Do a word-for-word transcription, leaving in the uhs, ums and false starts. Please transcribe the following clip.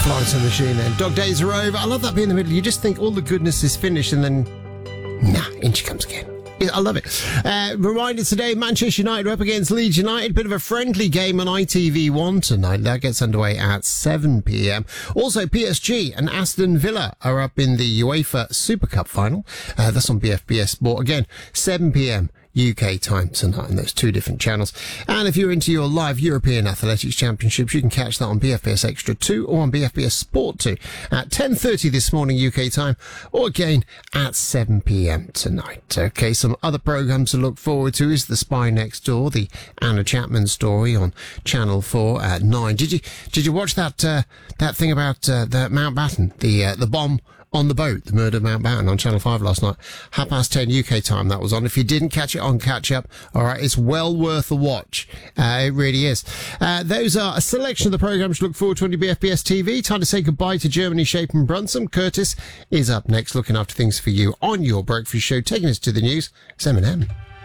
Florence and the Machine then. Dog Days Are Over. I love that bit in the middle. You just think all the goodness is finished and then, nah, in she comes again. I love it. Uh, reminder today, Manchester United are up against Leeds United. Bit of a friendly game on I T V one tonight. That gets underway at seven p.m. Also, P S G and Aston Villa are up in the UEFA Super Cup final. Uh, that's on B F B S Sport. Again, seven p.m. U K time tonight on those two different channels. And if you're into your live European Athletics Championships, you can catch that on B F B S Extra two or on B F B S Sport two at ten thirty this morning U K time, or again at seven p.m. tonight. Okay, some other programmes to look forward to is The Spy Next Door, the Anna Chapman story on Channel four at nine. Did you did you watch that uh, that thing about uh, the Mountbatten, the uh, the bomb on the boat, the murder of Mountbatten on Channel five last night? Half past ten U K time that was on. If you didn't catch it on Catch Up, all right, it's well worth a watch. Uh, it really is. Uh, those are a selection of the programmes to look forward to on your B F B S T V. Time to say goodbye to Germany, Shape and Brunson. Curtis is up next, looking after things for you on your breakfast show. Taking us to the news, it's Eminem.